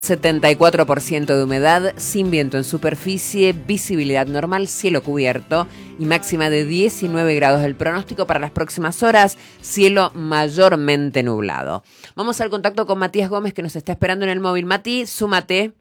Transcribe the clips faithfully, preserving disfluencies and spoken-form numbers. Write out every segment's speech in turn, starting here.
setenta y cuatro por ciento de humedad, sin viento en superficie, visibilidad normal, cielo cubierto y máxima de diecinueve grados. El pronóstico para las próximas horas, cielo mayormente nublado. Vamos al contacto con Matías Gómez, que nos está esperando en el móvil. Mati, súmate.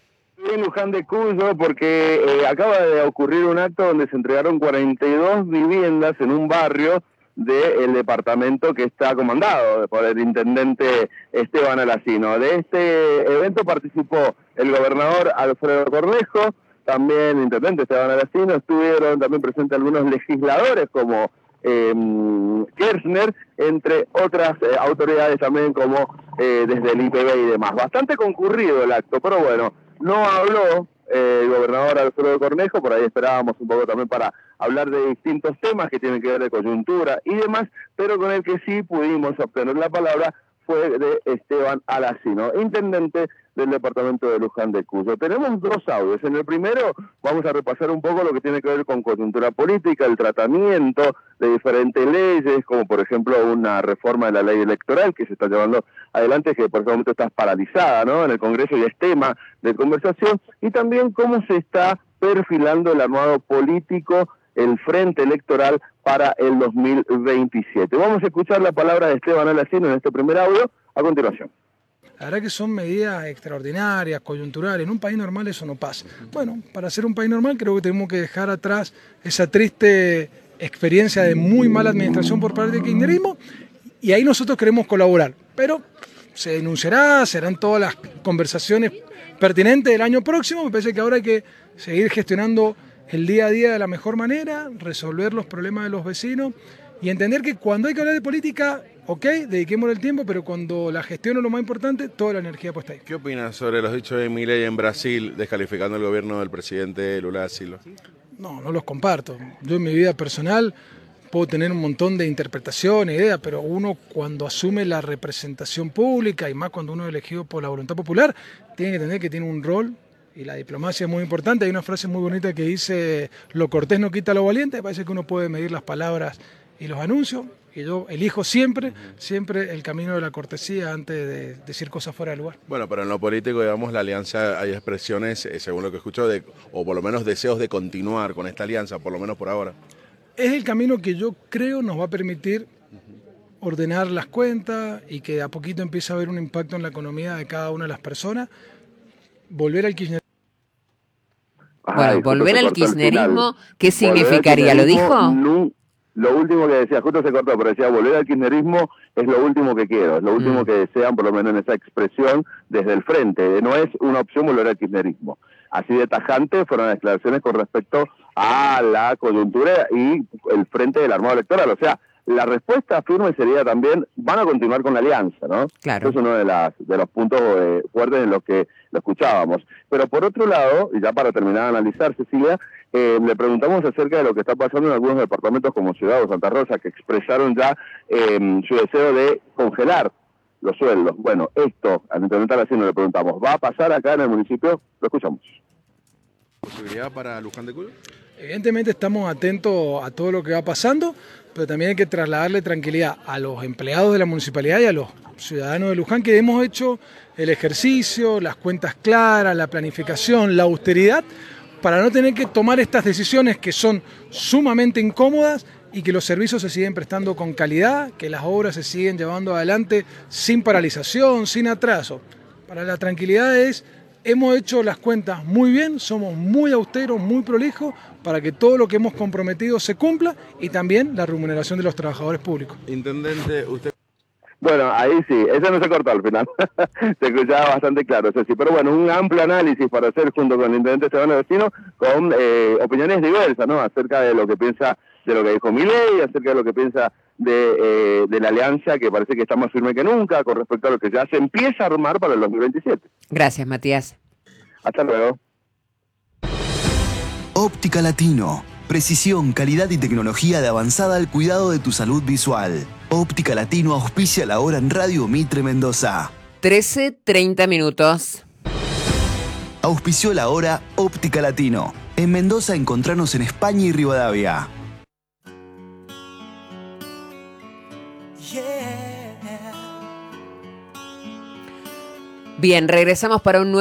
En Luján de Cuyo, porque eh, acaba de ocurrir un acto donde se entregaron cuarenta y dos viviendas en un barrio del departamento que está comandado por el intendente Esteban Alacino. De este evento participó el gobernador Alfredo Cornejo, también el intendente Esteban Alacino, estuvieron también presentes algunos legisladores como eh, Kirchner, entre otras eh, autoridades también como eh, desde el I P B y demás. Bastante concurrido el acto, pero bueno, no habló eh, el gobernador Alfredo Cornejo, por ahí esperábamos un poco también para hablar de distintos temas que tienen que ver de coyuntura y demás, pero con el que sí pudimos obtener la palabra fue de Esteban Alacino, intendente del departamento de Luján de Cuyo. Tenemos dos audios. En el primero vamos a repasar un poco lo que tiene que ver con coyuntura política, el tratamiento de diferentes leyes, como por ejemplo una reforma de la ley electoral que se está llevando adelante, que por este momento está paralizada, ¿no?, en el Congreso y es tema de conversación, y también cómo se está perfilando el armado político, el frente electoral para el dos mil veintisiete. Vamos a escuchar la palabra de Esteban Alacino en este primer audio a continuación. La verdad que son medidas extraordinarias, coyunturales. En un país normal eso no pasa. Bueno, para ser un país normal creo que tenemos que dejar atrás esa triste experiencia de muy mala administración por parte del kirchnerismo, y ahí nosotros queremos colaborar. Pero se denunciará, serán todas las conversaciones pertinentes del año próximo. Me parece que ahora hay que seguir gestionando el día a día de la mejor manera, resolver los problemas de los vecinos y entender que cuando hay que hablar de política, ok, dediquémosle el tiempo, pero cuando la gestión es lo más importante, toda la energía puesta ahí. ¿Qué opinas sobre los dichos de Milei en Brasil, descalificando el gobierno del presidente Lula da Silva? No, no los comparto. Yo en mi vida personal puedo tener un montón de interpretaciones, ideas, pero uno cuando asume la representación pública, y más cuando uno es elegido por la voluntad popular, tiene que entender que tiene un rol. Y la diplomacia es muy importante. Hay una frase muy bonita que dice: lo cortés no quita lo valiente. Me parece que uno puede medir las palabras y los anuncios, y yo elijo siempre, siempre el camino de la cortesía antes de decir cosas fuera de lugar. Bueno, pero en lo político, digamos, la alianza, hay expresiones, eh, según lo que escucho, de, o por lo menos deseos de continuar con esta alianza, por lo menos por ahora. Es el camino que yo creo nos va a permitir ordenar las cuentas y que de a poquito empiece a haber un impacto en la economía de cada una de las personas. Volver al kirchnerismo. Bueno, Ay, volver al kirchnerismo, ¿qué Volver significaría? al ¿Lo kirchnerismo, dijo? No, lo último que decía, justo se cortó, pero decía, volver al kirchnerismo es lo último que quiero, es lo último Mm. que desean, por lo menos en esa expresión, desde el frente. No es una opción volver al kirchnerismo. Así de tajante fueron las declaraciones con respecto a la coyuntura y el frente del armado electoral. O sea, la respuesta firme sería también, van a continuar con la alianza, ¿no? Claro. Eso es uno de, las, de los puntos eh, fuertes en los que lo escuchábamos. Pero por otro lado, y ya para terminar de analizar, Cecilia, eh, le preguntamos acerca de lo que está pasando en algunos departamentos como Ciudad o Santa Rosa, que expresaron ya eh, su deseo de congelar los sueldos. Bueno, esto, al intendente Alacino le preguntamos, ¿va a pasar acá en el municipio? Lo escuchamos. ¿Posibilidad para Luján de Cuyo? Evidentemente estamos atentos a todo lo que va pasando, pero también hay que trasladarle tranquilidad a los empleados de la municipalidad y a los ciudadanos de Luján, que hemos hecho el ejercicio, las cuentas claras, la planificación, la austeridad, para no tener que tomar estas decisiones que son sumamente incómodas y que los servicios se siguen prestando con calidad, que las obras se siguen llevando adelante sin paralización, sin atraso. Para la tranquilidad es... Hemos hecho las cuentas muy bien, somos muy austeros, muy prolijos, para que todo lo que hemos comprometido se cumpla y también la remuneración de los trabajadores públicos. Intendente, usted... Bueno, ahí sí, ese no se cortó al final, se escuchaba bastante claro, eso sí, pero bueno, un amplio análisis para hacer junto con el intendente Esteban Alacino, con eh, opiniones diversas, ¿no?, acerca de lo que piensa, de lo que dijo Milei, acerca de lo que piensa de, eh, de la alianza, que parece que está más firme que nunca, con respecto a lo que ya se empieza a armar para el dos mil veintisiete. Gracias, Matías. Hasta luego. Óptica Latino. Precisión, calidad y tecnología de avanzada al cuidado de tu salud visual. Óptica Latino auspicia la hora en Radio Mitre Mendoza. trece treinta minutos. Auspició la hora Óptica Latino. En Mendoza encontranos en España y Rivadavia. Bien, regresamos para un nuevo